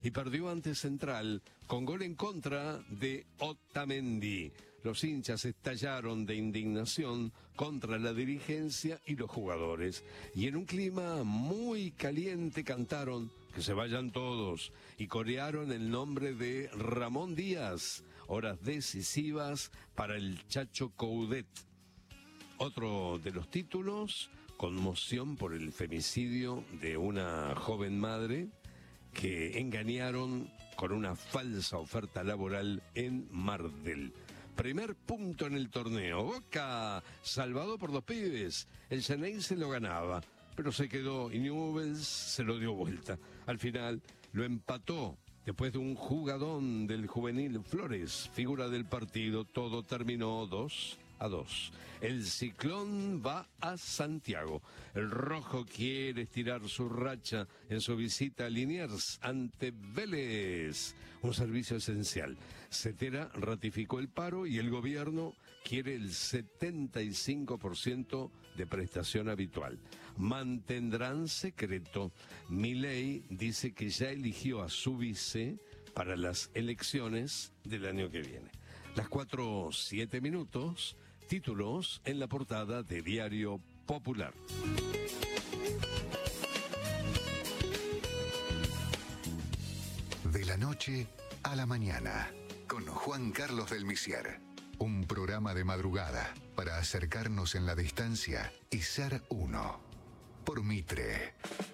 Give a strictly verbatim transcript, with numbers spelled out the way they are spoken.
y perdió ante Central con gol en contra de Otamendi. Los hinchas estallaron de indignación contra la dirigencia y los jugadores. Y en un clima muy caliente cantaron "Que se vayan todos" y corearon el nombre de Ramón Díaz. Horas decisivas para el Chacho Coudet. Otro de los títulos: conmoción por el femicidio de una joven madre que engañaron con una falsa oferta laboral en Mardel. Primer punto en el torneo. Boca, salvado por dos pibes. El Xeneize se lo ganaba, pero se quedó y Newell's se lo dio vuelta. Al final lo empató después de un jugadón del juvenil Flores, figura del partido. Todo terminó dos a dos. El Ciclón va a Santiago. El rojo quiere estirar su racha en su visita a Liniers ante Vélez. Un servicio esencial. Cetera ratificó el paro y el gobierno quiere el setenta y cinco por ciento de prestación habitual. Mantendrán secreto. Milei dice que ya eligió a su vice para las elecciones del año que viene. Las cuatro, siete minutos. Títulos en la portada de Diario Popular. De la noche a la mañana, con Juan Carlos del Misier. Un programa de madrugada para acercarnos en la distancia y ser uno. Por Mitre.